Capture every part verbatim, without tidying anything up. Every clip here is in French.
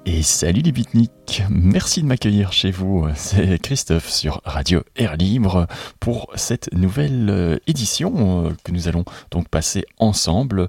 Et salut les beatniks, merci de m'accueillir chez vous, c'est Christophe sur Radio Air Libre pour cette nouvelle édition que nous allons donc passer ensemble.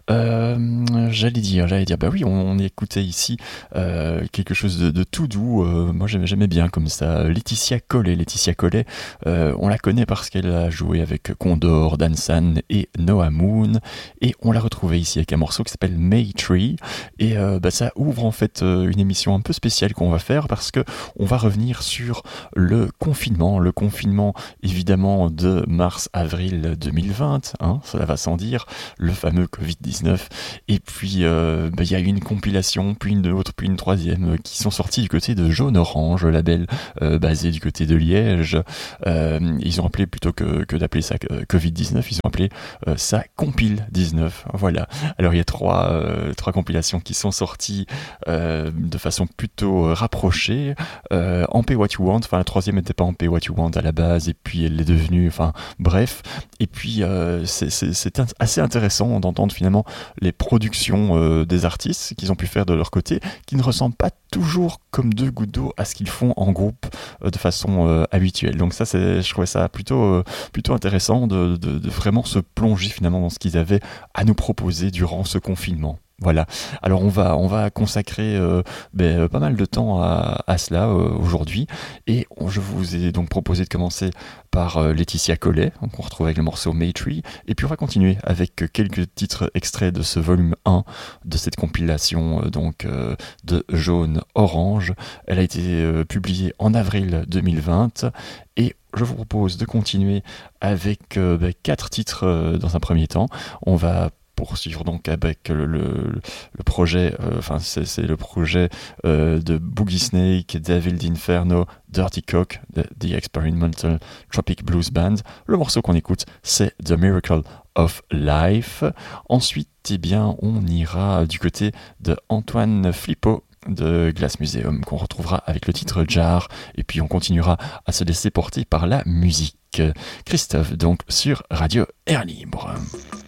Euh, j'allais dire, j'allais dire, bah oui, on, on écoutait ici euh, quelque chose de, de tout doux, euh, moi j'aimais, j'aimais bien comme ça, Laetitia Collet. Laetitia Collet, euh, on la connaît parce qu'elle a joué avec Condor, Dansan et Noah Moon, et on l'a retrouvée ici avec un morceau qui s'appelle May Tree, et euh, bah, ça ouvre en fait euh, une émission un peu spéciale qu'on va faire parce que on va revenir sur le confinement, le confinement évidemment de mars-avril deux mille vingt, hein, cela va sans dire, le fameux covid dix-neuf, et puis euh, bah, y a eu une compilation, puis une autre, puis une troisième euh, qui sont sorties du côté de Jaune Orange, label euh, basé du côté de Liège. Euh, ils ont appelé, plutôt que, que d'appeler ça euh, covid dix-neuf, ils ont appelé euh, ça Compile dix-neuf, voilà. Alors il y a trois, euh, trois compilations qui sont sorties euh, de façon plutôt rapprochée, euh, en Pay What You Want, enfin la troisième n'était pas en Pay What You Want à la base, et puis elle l'est devenue, enfin bref, et puis euh, c'est, c'est, c'est assez intéressant d'entendre finalement les productions euh, des artistes qu'ils ont pu faire de leur côté, qui ne ressemblent pas toujours comme deux gouttes d'eau à ce qu'ils font en groupe euh, de façon euh, habituelle. Donc ça, c'est, je trouvais ça plutôt, euh, plutôt intéressant de, de, de vraiment se plonger finalement dans ce qu'ils avaient à nous proposer durant ce confinement. Voilà. Alors on va on va consacrer euh, ben, pas mal de temps à, à cela euh, aujourd'hui, et on, je vous ai donc proposé de commencer par euh, Laetitia Collet, qu'on retrouve avec le morceau May Tree, et puis on va continuer avec quelques titres extraits de ce volume un de cette compilation euh, donc euh, de Jaune Orange. Elle a été euh, publiée en avril deux mille vingt, et je vous propose de continuer avec euh, ben, quatre titres euh, dans un premier temps. On va poursuivre donc avec le, le, le projet, euh, enfin c'est, c'est le projet euh, de Boogie Snake, Devil d'Inferno, Dirty Cock, The, The Experimental Tropic Blues Band. Le morceau qu'on écoute, c'est The Miracle of Life. Ensuite, eh bien, on ira du côté de Antoine Flippo de Glass Museum, qu'on retrouvera avec le titre Jar, et puis on continuera à se laisser porter par la musique. Christophe, donc, sur Radio Air Libre.